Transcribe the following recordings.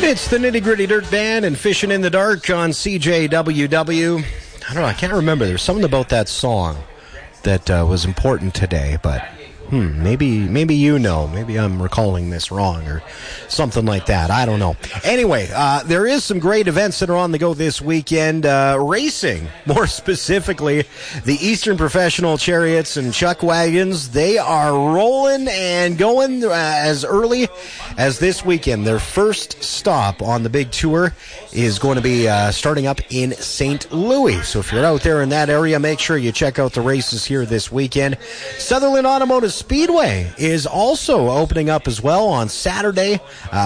It's the Nitty Gritty Dirt Band and Fishing in the Dark on CJWW. I don't know, I can't remember. There's something about that song that was important today, but maybe you know. Maybe I'm recalling this wrong or something like that. I don't know. Anyway, there is some great events that are on the go this weekend. Racing, more specifically, the Eastern Professional Chariots and Chuck Wagons. They are rolling and going as early as this weekend. Their first stop on the big tour is going to be starting up in St. Louis. So if you're out there in that area, make sure you check out the races here this weekend. Sutherland Automotive Speedway is also opening up as well on Saturday.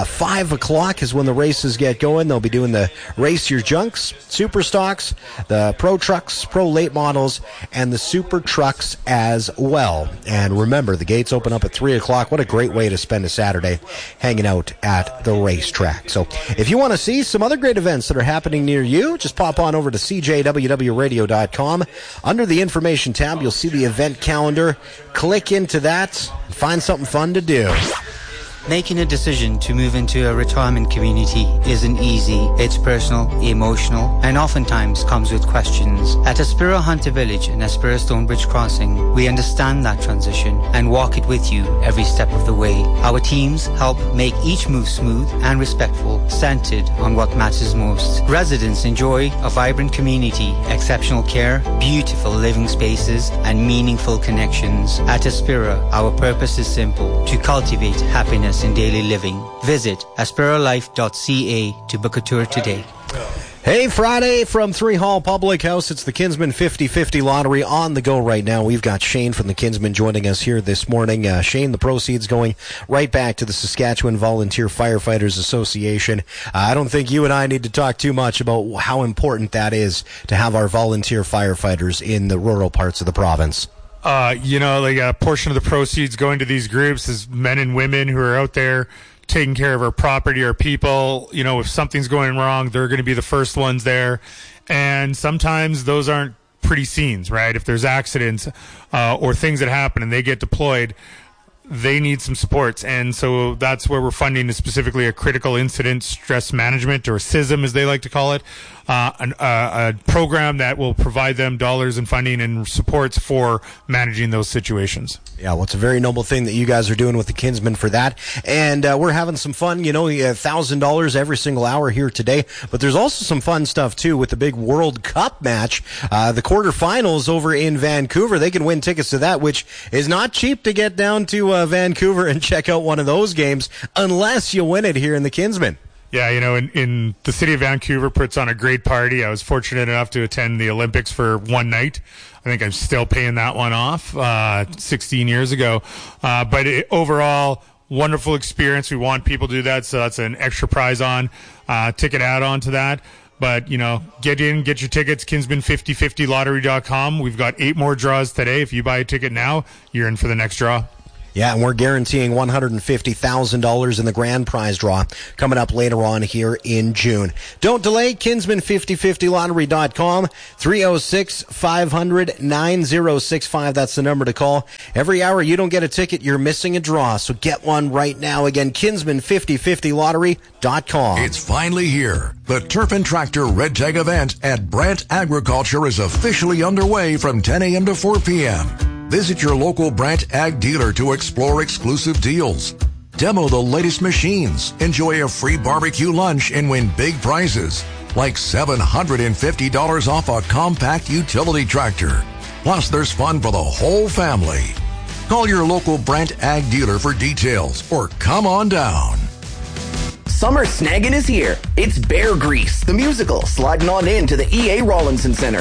5 o'clock is when the races get going. They'll be doing the Race Your Junks, Super Stocks, the Pro Trucks, Pro Late Models, and the Super Trucks as well. And remember, the gates open up at 3 o'clock. What a great way to spend a Saturday hanging out at the racetrack. So if you want to see some other great events that are happening near you, just pop on over to CJWWRadio.com. Under the information tab, you'll see the event calendar. Click into that and find something fun to do. Making a decision to move into a retirement community isn't easy. It's personal, emotional, and oftentimes comes with questions. At Aspira Hunter Village and Aspira Stonebridge Crossing, we understand that transition and walk it with you every step of the way. Our teams help make each move smooth and respectful, centered on what matters most. Residents enjoy a vibrant community, exceptional care, beautiful living spaces, and meaningful connections. At Aspira, our purpose is simple: to cultivate happiness in daily living. Visit aspiralife.ca to book a tour today. Hey, Friday from 3 Hall Public House. It's the Kinsman 50/50 Lottery on the go right now. We've got Shane from the Kinsman joining us here this morning. Shane, the proceeds going right back to the Saskatchewan Volunteer Firefighters Association. I don't think you and I need to talk too much about how important that is to have our volunteer firefighters in the rural parts of the province. A portion of the proceeds going to these groups is men and women who are out there taking care of our property, our people. You know, if something's going wrong, they're going to be the first ones there. And sometimes those aren't pretty scenes, right? If there's accidents or things that happen and they get deployed, they need some supports. And so that's where we're funding specifically a critical incident stress management, or CISM as they like to call it, a program that will provide them dollars and funding and supports for managing those situations. Yeah, well, it's a very noble thing that you guys are doing with the Kinsman for that. And we're having some fun, $1,000 every single hour here today. But there's also some fun stuff, too, with the big World Cup match. The quarterfinals over in Vancouver. They can win tickets to that, which is not cheap to get down to Vancouver and check out one of those games unless you win it here in the Kinsman. Yeah, in the city of Vancouver puts on a great party. I was fortunate enough to attend the Olympics for one night. I think I'm still paying that one off 16 years ago. But overall, wonderful experience. We want people to do that, so that's an extra prize on ticket add-on to that. But, get in, get your tickets, kinsman5050lottery.com. We've got 8 more draws today. If you buy a ticket now, you're in for the next draw. Yeah, and we're guaranteeing $150,000 in the grand prize draw coming up later on here in June. Don't delay, kinsman5050lottery.com, 306-500-9065. That's the number to call. Every hour you don't get a ticket, you're missing a draw, so get one right now. Again, kinsman5050lottery.com. It's finally here. The Turpin Tractor Red Tag event at Brant Agriculture is officially underway from 10 a.m. to 4 p.m. Visit your local Brant Ag dealer to explore exclusive deals. Demo the latest machines, enjoy a free barbecue lunch, and win big prizes, like $750 off a compact utility tractor. Plus, there's fun for the whole family. Call your local Brant Ag dealer for details, or come on down. Summer snagging is here. It's Bear Grease, the musical, sliding on in to the E.A. Rawlinson Center.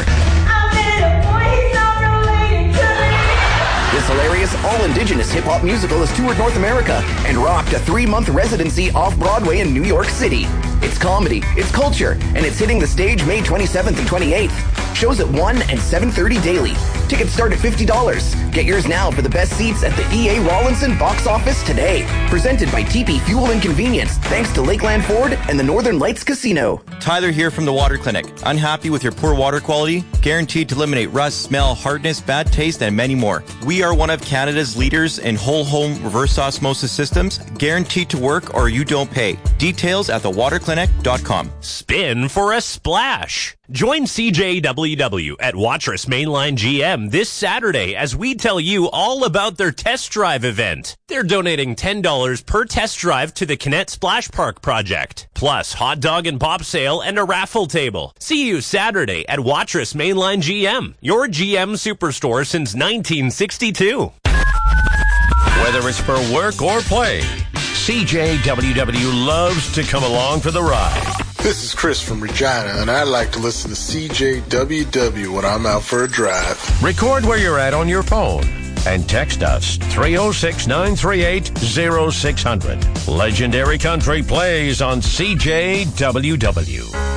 This hilarious, all-indigenous hip-hop musical has toured North America and rocked a 3-month residency off-Broadway in New York City. It's comedy, it's culture, and it's hitting the stage May 27th and 28th. Shows at 1 and 7:30 daily. Tickets start at $50. Get yours now for the best seats at the E.A. Rawlinson box office today. Presented by TP Fuel and Convenience, thanks to Lakeland Ford and the Northern Lights Casino. Tyler here from the Water Clinic. Unhappy with your poor water quality? Guaranteed to eliminate rust, smell, hardness, bad taste, and many more. We are one of Canada's leaders in whole home reverse osmosis systems, guaranteed to work or you don't pay. Details at thewaterclinic.com. Spin for a splash. Join CJWW at Watrous Mainline GM this Saturday as we tell you all about their test drive event. They're donating $10 per test drive to the Kinnett Splash Park project, plus hot dog and pop sale and a raffle table. See you Saturday at Watrous Mainline GM, your GM superstore since 1962. Whether it's for work or play, CJWW loves to come along for the ride. This is Chris from Regina, and I like to listen to CJWW when I'm out for a drive. Record where you're at on your phone and text us 306-938-0600. Legendary Country plays on CJWW.